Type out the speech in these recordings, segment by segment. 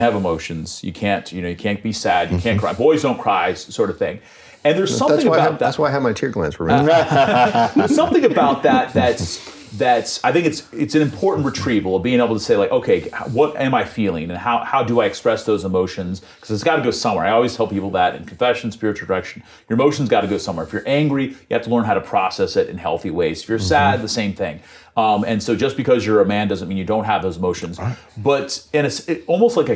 have emotions. You can't, you can't be sad. You can't cry. Boys don't cry, sort of thing. And there's something about that. That's why I have my tear glands removed. There's something about that that's I think it's an important retrieval of being able to say, like, okay, what am I feeling, and how do I express those emotions? Because it's got to go somewhere. I always tell people that in confession, spiritual direction, your emotions got to go somewhere. If you're angry, you have to learn how to process it in healthy ways. If you're sad, the same thing. And so just because you're a man doesn't mean you don't have those emotions. Right. But and it's almost like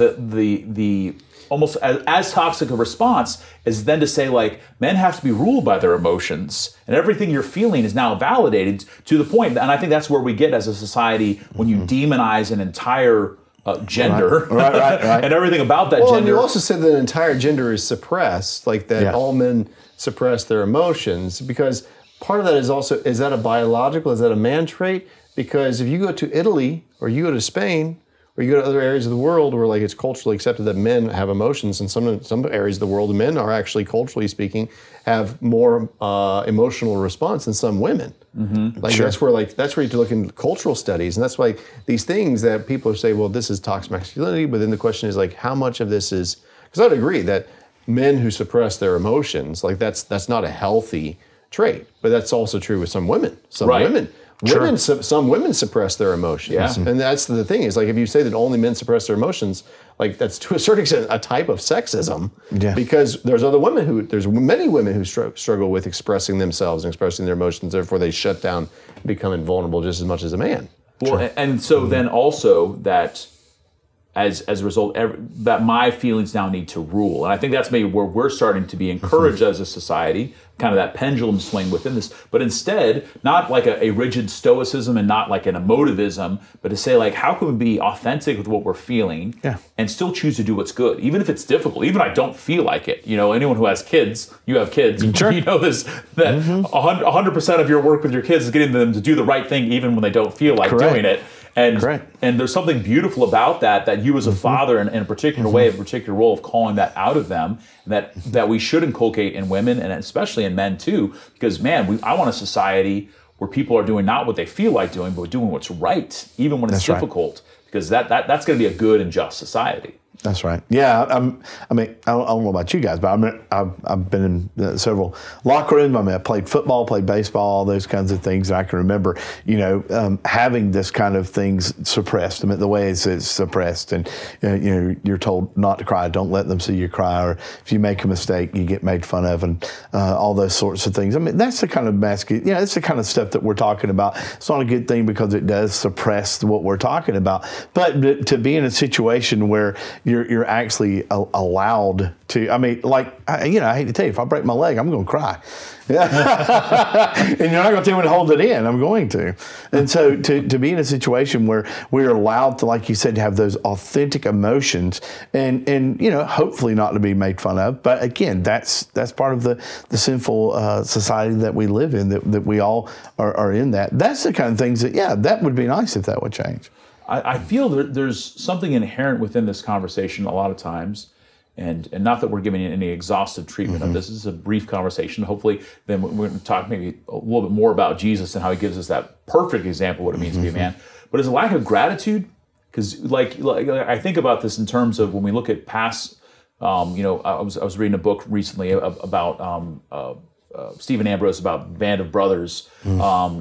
the almost as toxic a response is then to say, like, men have to be ruled by their emotions, and everything you're feeling is now validated to the point. And I think that's where we get as a society when you demonize an entire gender, right. and everything about that gender. And you also said that an entire gender is suppressed, like that all men suppress their emotions, because part of that is that a biological, is that a man trait? Because if you go to Italy or you go to Spain, or you go to other areas of the world where, like, it's culturally accepted that men have emotions, and some areas of the world, men are actually, culturally speaking, have more emotional response than some women. Mm-hmm. Like that's where you have to look in cultural studies, and that's why these things that people say, well, this is toxic masculinity, but then the question is, like, how much of this is? Because I'd agree that men who suppress their emotions, like that's not a healthy trait, but that's also true with some women. Some women suppress their emotions, and that's the thing is, like, if you say that only men suppress their emotions, like, that's to a certain extent a type of sexism, because there's many women who struggle with expressing themselves and expressing their emotions, therefore they shut down and become invulnerable just as much as a man. Well, and so then also that as a result, that my feelings now need to rule. And I think that's maybe where we're starting to be encouraged as a society, kind of that pendulum swing within this, but instead, not like a rigid stoicism and not like an emotivism, but to say, like, how can we be authentic with what we're feeling and still choose to do what's good, even if it's difficult, even if I don't feel like it. Anyone who has kids, you have kids, you know this, that 100% of your work with your kids is getting them to do the right thing even when they don't feel like doing it. And there's something beautiful about that you as a father in a particular way, a particular role of calling that out of them, that we should inculcate in women and especially in men too, because, man, I want a society where people are doing not what they feel like doing, but doing what's right, even when it's difficult, because that's going to be a good and just society. That's right. Yeah, I mean, I don't know about you guys, but I've been in several locker rooms. I mean, I played football, played baseball, all those kinds of things. And I can remember, having this kind of things suppressed. I mean, the way it's suppressed, and you're told not to cry. Don't let them see you cry, or if you make a mistake, you get made fun of, and all those sorts of things. I mean, that's the kind of it's the kind of stuff that we're talking about. It's not a good thing because it does suppress what we're talking about. But to be in a situation where you're actually allowed to, I mean, like, I hate to tell you, if I break my leg, I'm going to cry. And you're not going to tell me to hold it in. I'm going to. And so to be in a situation where we're allowed to, like you said, to have those authentic emotions and hopefully not to be made fun of. But again, that's part of the sinful society that we live in, that we all are in that. That's the kind of things that would be nice if that would change. I feel there's something inherent within this conversation a lot of times, and not that we're giving any exhaustive treatment of this. This is a brief conversation. Hopefully, then we're going to talk maybe a little bit more about Jesus and how he gives us that perfect example of what it means to be a man. But it's a lack of gratitude, because like I think about this in terms of when we look at past. I was reading a book recently about. Stephen Ambrose about Band of Brothers, and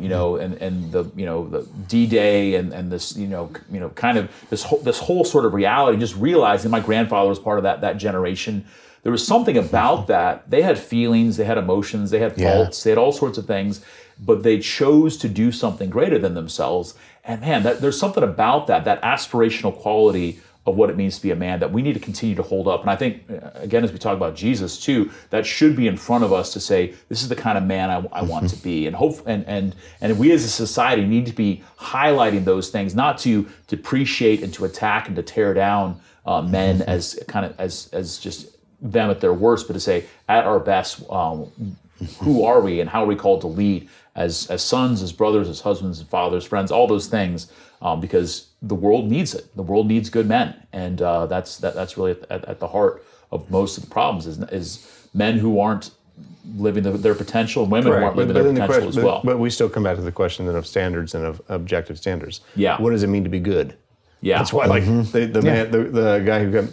the D-Day and this, kind of this whole sort of reality. Just realizing my grandfather was part of that generation. There was something about that. They had feelings, they had emotions, they had faults, they had all sorts of things, but they chose to do something greater than themselves. And man, there's something about that aspirational quality of what it means to be a man that we need to continue to hold up. And I think, again, as we talk about Jesus too, that should be in front of us to say, this is the kind of man I want to be. And hope and we as a society need to be highlighting those things, not to depreciate and to attack and to tear down men as just them at their worst, but to say, at our best, who are we and how are we called to lead as sons, as brothers, as husbands and fathers, friends, all those things, because the world needs it. The world needs good men, and that's really at the heart of most of the problems is men who aren't living their potential, and women who aren't living their potential as well. But we still come back to the question then of standards and of objective standards. Yeah. What does it mean to be good? Yeah. That's why, like, the guy who